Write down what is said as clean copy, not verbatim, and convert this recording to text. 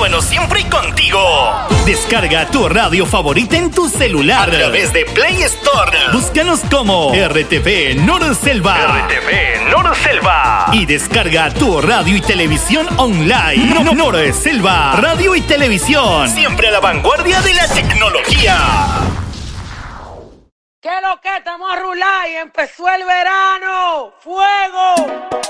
bueno siempre contigo. Descarga tu radio favorita en tu celular a través de Play Store. Búscanos como RTV Norselva. RTV Norselva. Y descarga tu radio y televisión online. Norselva. Radio y televisión. Siempre a la vanguardia de la tecnología. ¿Qué es lo que? Estamos a rular y empezó el verano. ¡Fuego!